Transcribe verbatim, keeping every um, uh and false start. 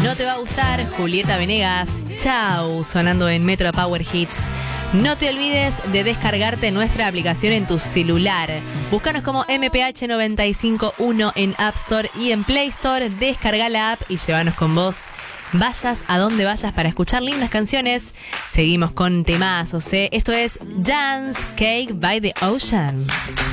No te va a gustar, Julieta Venegas. Chau, sonando en Metro Power Hits. No te olvides de descargarte nuestra aplicación en tu celular. Búscanos como M P H noventa y cinco uno en App Store y en Play Store. Descarga la app y llévanos con vos. Vayas a donde vayas para escuchar lindas canciones. Seguimos con temazos, ¿eh? Esto es Dance Cake by the Ocean.